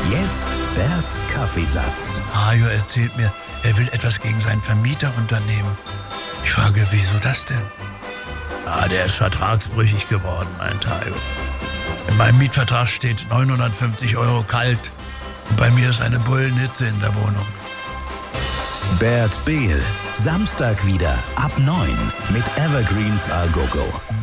Jetzt Berts Kaffeesatz. Hajo erzählt mir, er will etwas gegen seinen Vermieter unternehmen. Ich frage, wieso das denn? Der ist vertragsbrüchig geworden, meint Hajo. In meinem Mietvertrag steht 950 € kalt. Und bei mir ist eine Bullenhitze in der Wohnung. Bert Behl, Samstag wieder ab 9 mit Evergreens A Go Go.